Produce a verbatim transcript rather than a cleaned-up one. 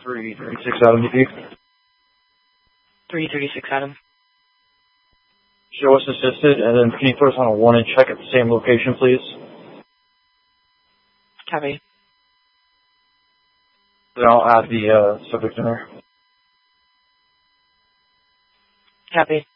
three thirty-six Adam, D P. three thirty-six Adam. Show us assisted, and then can you put us on a one and check at the same location, please? Copy. Then I'll add the uh, subject in there. Copy.